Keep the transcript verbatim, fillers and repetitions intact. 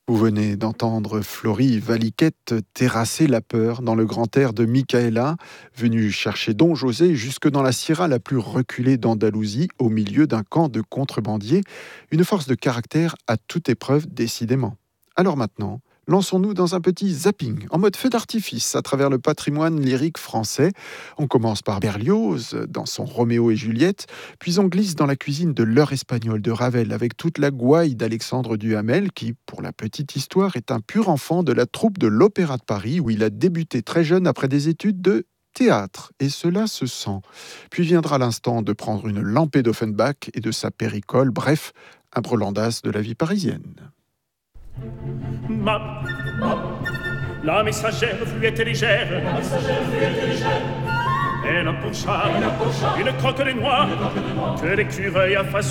Vous venez d'entendre Florie Valiquette terrasser la peur dans le grand air de Micaëla, venu chercher Don José jusque dans la sierra la plus reculée d'Andalousie, au milieu d'un camp de contrebandiers, une force de caractère à toute épreuve décidément. Alors maintenant, lançons-nous dans un petit zapping, en mode feu d'artifice, à travers le patrimoine lyrique français. On commence par Berlioz, dans son Roméo et Juliette, puis on glisse dans la cuisine de l'heure espagnole de Ravel, avec toute la gouaille d'Alexandre Duhamel, qui, pour la petite histoire, est un pur enfant de la troupe de l'Opéra de Paris, où il a débuté très jeune après des études de théâtre, et cela se sent. Puis viendra l'instant de prendre une lampée d'Offenbach et de sa péricole, bref, un brelandas de la vie parisienne. Ma, la messagère fluette légère, elle a pour charme une croque des noix que l'écureuil a façon.